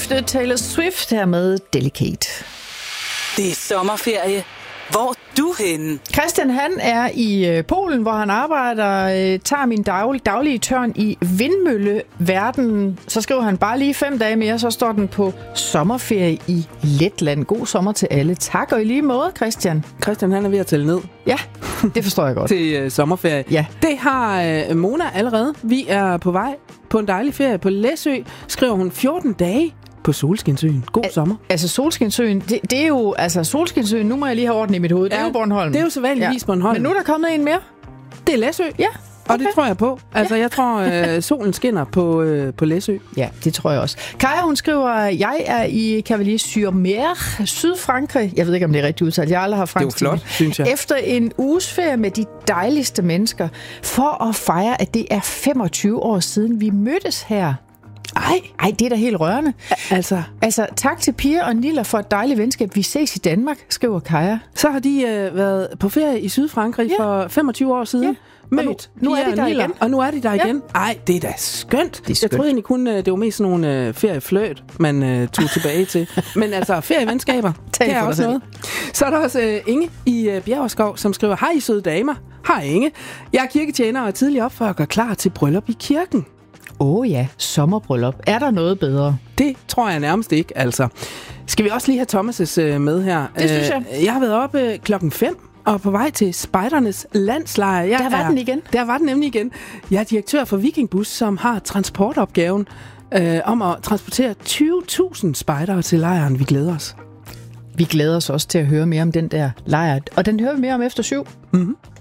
Taylor Swift her med Delicate. Det er sommerferie. Hvor er du henne? Christian, han er i Polen, hvor han arbejder, tager min daglige tørn i vindmølleverdenen. Så skriver han bare lige 5 dage mere, så står den på sommerferie i Letland. God sommer til alle. Tak, og i lige måde, Christian. Christian, han er ved at tælle ned. Ja, det forstår jeg godt. Til sommerferie. Ja. Det har Mona allerede. Vi er på vej på en dejlig ferie på Læsø. Skriver hun 14 dage på Solskinsøen. God sommer. Altså Solskinsøen, det er jo... Altså Solskinsøen, nu må jeg lige have orden i mit hoved. Det er jo Bornholm. Det er jo så vanligvis Bornholm. Men nu er der kommet en mere. Det er Læsø. Ja. Og det tror jeg på. Altså, jeg tror, solen skinner på Læsø. Ja, det tror jeg også. Kaja, hun skriver, jeg er i Cavalier-sur-Mer, Sydfrankrig. Jeg ved ikke, om det er rigtigt udtalt. Jeg har aldrig haft fransk. Det er jo flot, synes jeg. Efter en uges ferie med de dejligste mennesker, for at fejre, at det er 25 år siden, vi mødtes her. Ej, det er da helt rørende. Altså, tak til Pia og Nilla for et dejligt venskab. Vi ses i Danmark, skriver Kaja. Så har de været på ferie i Sydfrankrig for 25 år siden. Ja. Mødt nu er de der igen. Og nu er de der igen. Ej, det er da skønt. Jeg troede egentlig kun, det var mest sådan nogle feriefløjt, man tog tilbage til. Men altså, ferievenskaber, det er også noget. Så er der også Inge i Bjergskov, som skriver, hej søde damer. Hej Inge. Jeg er kirketjener og er tidligere op for at gøre klar til bryllup i kirken. Ja, sommerbryllup. Er der noget bedre? Det tror jeg nærmest ikke, altså. Skal vi også lige have Thomas' med her? Det synes jeg. Jeg har været oppe 5:00 og på vej til spejdernes landslejr. Der var den igen. Der var den nemlig igen. Jeg er direktør for Vikingbus, som har transportopgaven om at transportere 20.000 spejdere til lejren. Vi glæder os. Vi glæder os også til at høre mere om den der lejr. Og den hører vi mere om efter 7. Mm-hmm.